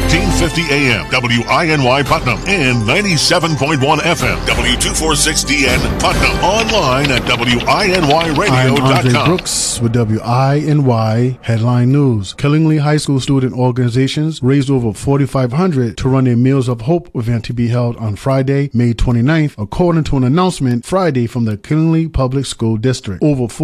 1350 AM, WINY Putnam, and 97.1 FM, W246DN Putnam. Online at WINYradio.com. I'm Andre Brooks with WINY Headline News. Killingly High School student organizations raised over $4,500 to run their Meals of Hope event to be held on Friday, May 29th, according to an announcement Friday from the Killingly Public School District. Over